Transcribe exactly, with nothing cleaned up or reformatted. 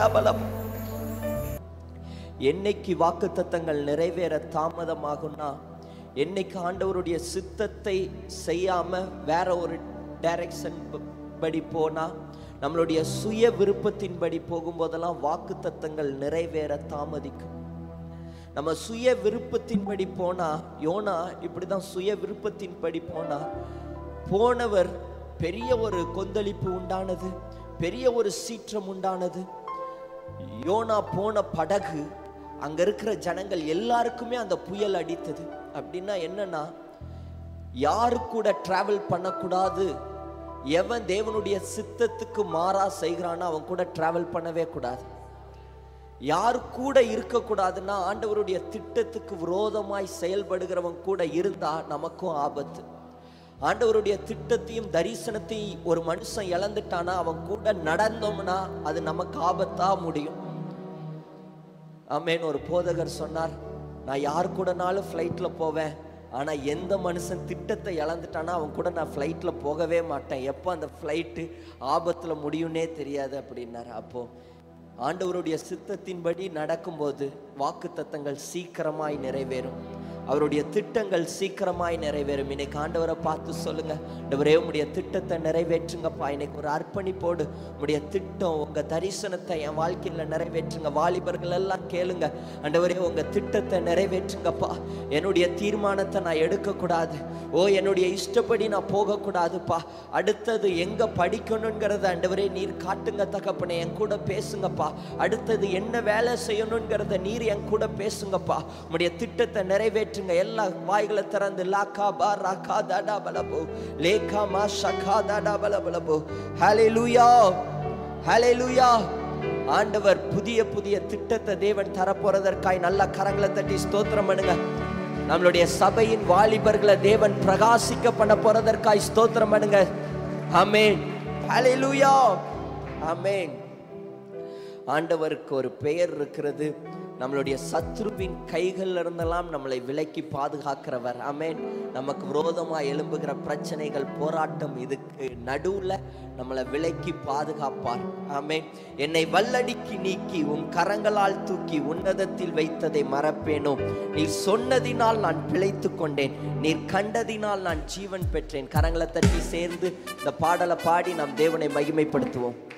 என்னைக்கு வாக்குத்தத்தங்கள் நிறைவேற தாமதமாகும்னா, என்னைக்கு ஆண்டவருடைய சித்தத்தை செய்யாம வேற ஒரு டைரக்ஷன் படி போனா, நம்மளுடைய சுய விருப்பத்தின்படி போகும்போதெல்லாம் வாக்குத்தத்தங்கள் நிறைவேற தாமதிக்கும். நம்ம சுய விருப்பத்தின்படி போனா, யோனா இப்படிதான் சுய விருப்பத்தின்படி போனா, போனவர் பெரிய ஒரு கொந்தளிப்பு உண்டானது, பெரிய ஒரு சீற்றம் உண்டானது. யோனா போன படகு அங்க இருக்கிற ஜனங்கள் எல்லாருக்குமே அந்த புயல் அடித்தது. அப்படின்னா என்னன்னா, யாரு கூட டிராவல் பண்ணக்கூடாது, எவன் தேவனுடைய சித்தத்துக்கு மாறா செய்கிறான்னா அவன் கூட டிராவல் பண்ணவே கூடாது. யார் கூட இருக்கக்கூடாதுன்னா, ஆண்டவருடைய திட்டத்துக்கு விரோதமாய் செயல்படுகிறவன் கூட இருந்தா நமக்கும் ஆபத்து. ஆண்டவருடைய திட்டத்தையும் தரிசனத்தையும் ஒரு மனுஷன் இழந்துட்டானா அவன் கூட நடந்தோம்னா அது நமக்கு ஆபத்தா முடியும். ஆமேன். ஒரு போதகர் சொன்னார், நான் யார் கூடனாலும் ஃப்ளைட்ல போவேன், ஆனா எந்த மனுஷன் திட்டத்தை இழந்துட்டானா அவன் கூட நான் ஃப்ளைட்ல போகவே மாட்டேன், எப்போ அந்த ஃப்ளைட்டு ஆபத்துல முடியும்னே தெரியாது அப்படின்னாரு. அப்போ ஆண்டவருடைய சித்தத்தின்படி நடக்கும்போது வாக்குத்தத்தங்கள் சீக்கிரமாய் நிறைவேறும், அவருடைய திட்டங்கள் சீக்கிரமாய் நிறைவேறும். இன்னைக்கு ஆண்டவரை பார்த்து சொல்லுங்க, ஆண்டவரே உம்முடைய திட்டத்தை நிறைவேற்றுங்கப்பா. இன்னைக்கு ஒரு அர்ப்பணிப்போடு உம்முடைய திட்டம், உங்க தரிசனத்தை என் வாழ்க்கையில நிறைவேற்றுங்க. வாலிபர்கள் எல்லாம் கேளுங்க, ஆண்டவரே உங்க திட்டத்தை நிறைவேற்றுங்கப்பா. என்னுடைய தீர்மானத்தை நான் எடுக்கக்கூடாது, ஓ என்னுடைய இஷ்டப்படி நான் போகக்கூடாதுப்பா. அடுத்தது எங்க படிக்கணுங்கிறத ஆண்டவரே நீர் காட்டுங்க தகப்பனே, என் கூட பேசுங்கப்பா. அடுத்தது என்ன வேலை செய்யணுங்கிறத நீர் என் கூட பேசுங்கப்பா. உம்முடைய திட்டத்தை நிறைவேற்று. எல்லா வாய்களை திறந்து லாக்கா பா ராக்கா தாடா பலபோ லேகா மா ஷகா தாடா பலபலபோ. ஹல்லேலூயா, ஹல்லேலூயா. ஆண்டவர் புதிய புதிய திட்டத்தை தேவன் தரப்போறதற்காய் நல்ல கரங்களை தட்டி ஸ்தோத்திரம் பண்ணுங்க. நம்மளுடைய சபையின் வாலிபர்களை தேவன் பிரகாசிக்க பண்ண போறதற்காய் ஸ்தோத்திரம் பண்ணுங்க. ஆமென், ஹல்லேலூயா, ஆமென். ஆண்டவருக்கு ஒரு பெயர் இருக்கிறது, நம்மளுடைய சத்ருவின் கைகள் இருந்தெல்லாம் நம்மளை விலக்கி பாதுகாக்கிறவர். ஆமென். நமக்கு விரோதமாக எழும்புகிற பிரச்சனைகள், போராட்டம், இதுக்கு நடுவுல நம்மளை விலக்கி பாதுகாப்பார். ஆமென். என்னை வல்லடிக்கு நீக்கி உன் கரங்களால் தூக்கி உன்னதத்தில் வைத்ததை மறப்பேனோ, நீர் சொன்னதினால் நான் பிழைத்து கொண்டேன், நீர் கண்டதினால் நான் ஜீவன் பெற்றேன். கரங்களை தட்டி சேர்ந்து இந்த பாடலை பாடி நாம் தேவனை மகிமைப்படுத்துவோம்.